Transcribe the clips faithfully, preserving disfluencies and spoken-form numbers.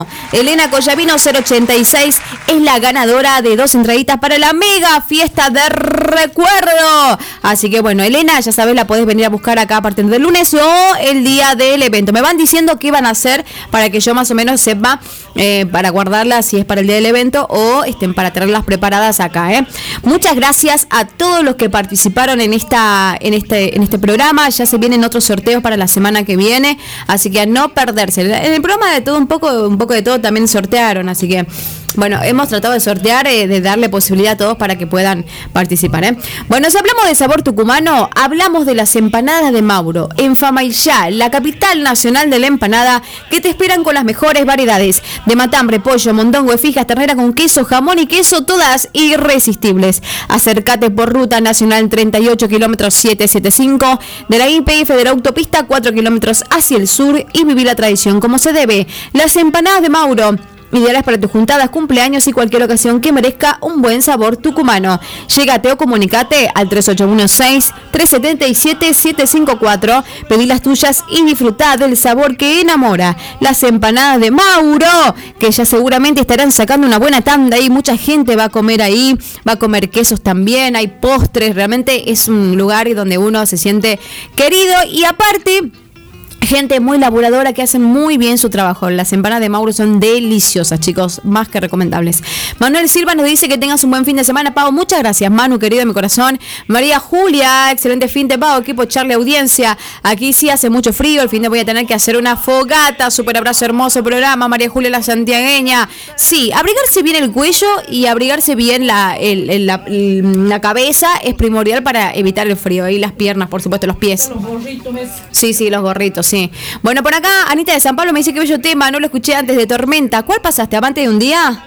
Elena Collavino cero ochenta y seis es la ganadora de dos entraditas para la mega fiesta de recuerdo. Así que bueno, Elena, ya sabes, la podés venir a buscar acá a partir del lunes o el día del evento. Me van diciendo qué van a hacer para que yo más o menos sepa eh, para guardarlas si es para el día del evento o estén para tenerlas preparadas acá. ¿eh? Muchas gracias a todos los que participaron en esta en este en este programa. Ya se vienen otros sorteos para la semana que viene, así que a no perderse. En el programa de todo un poco un poco de todo también sortearon, así que bueno, hemos tratado de sortear, eh, de darle posibilidad a todos para que puedan participar. ¿eh? Bueno, si hablamos de sabor tucumano, hablamos de las empanadas de Mauro, en Famaillá, la capital nacional de la empanada, que te esperan con las mejores variedades de matambre, pollo, mondongo, fijas, ternera con queso, jamón y queso, todas irresistibles. Acércate por Ruta Nacional treinta y ocho, kilómetros setecientos setenta y cinco, de la I P F de la autopista, cuatro kilómetros hacia el sur, y vivir la tradición como se debe. Las empanadas de Mauro, ideales para tus juntadas, cumpleaños y cualquier ocasión que merezca un buen sabor tucumano. Llégate o comunicate al tres ocho uno seis, tres siete siete, siete cinco cuatro. Pedí las tuyas y disfrutá del sabor que enamora. Las empanadas de Mauro, que ya seguramente estarán sacando una buena tanda ahí. Mucha gente va a comer ahí, va a comer quesos también, hay postres. Realmente es un lugar donde uno se siente querido y aparte gente muy laburadora que hacen muy bien su trabajo. Las empanadas de Mauro son deliciosas, chicos, más que recomendables. Manuel Silva nos dice que tengas un buen fin de semana, Pau. Muchas gracias, Manu, querido de mi corazón. María Julia, excelente fin de Pau. Equipo Charlie Audiencia. Aquí sí hace mucho frío. El fin de voy a tener que hacer una fogata. Súper abrazo, hermoso programa. María Julia, la santiagueña. Sí, abrigarse bien el cuello y abrigarse bien la, el, el, la, la cabeza es primordial para evitar el frío. Y las piernas, por supuesto, los pies. Los gorritos. Sí, sí, los gorritos, sí. Bueno, por acá Anita de San Pablo me dice que bello tema, no lo escuché antes de Tormenta. ¿Cuál pasaste? ¿Amante de un día?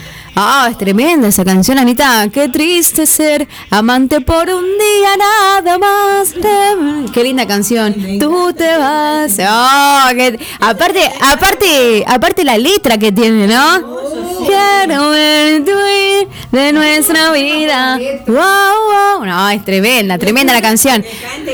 Ah, es tremenda esa canción, Anita. Qué triste ser amante por un día nada más. Qué linda canción. Tú te vas. Oh, qué... Aparte, aparte, aparte la letra que tiene, ¿no? Quiero ver tu ir de nuestra vida. Wow, wow. No, es tremenda, tremenda la canción.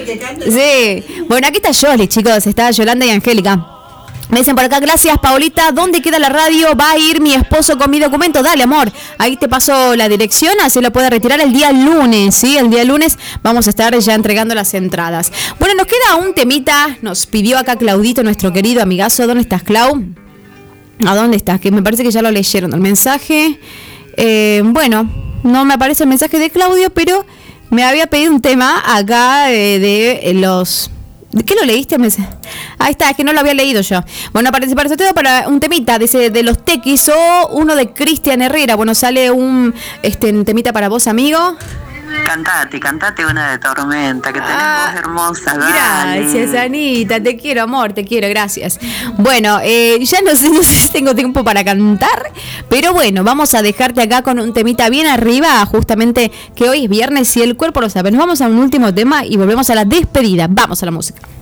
Sí. Bueno, aquí está Yoli, chicos. Está Yolanda y Angélica. Me dicen por acá, gracias, Paulita. ¿Dónde queda la radio? Va a ir mi esposo con mi documento. Dale, amor. Ahí te paso la dirección, así lo puede retirar el día lunes, ¿sí? El día lunes vamos a estar ya entregando las entradas. Bueno, nos queda un temita. Nos pidió acá Claudito, nuestro querido amigazo. ¿Dónde estás, Clau? ¿A dónde estás? Que me parece que ya lo leyeron el mensaje. Eh, bueno, no me aparece el mensaje de Claudio, pero me había pedido un tema acá de, de los... ¿De qué lo leíste? Ahí está, es que no lo había leído yo. Bueno, participar sorteo para un temita de, de los Tequis o uno de Cristian Herrera. Bueno, sale un, este, un temita para vos, amigo. Cantate, cantate una de Tormenta, que tenés ah, voz hermosa. Dale. Gracias, Anita, te quiero, amor, te quiero, gracias. Bueno, eh, ya no sé, no sé si tengo tiempo para cantar, pero bueno, vamos a dejarte acá con un temita bien arriba, justamente que hoy es viernes y el cuerpo lo sabe. Nos vamos a un último tema y volvemos a la despedida. Vamos a la música.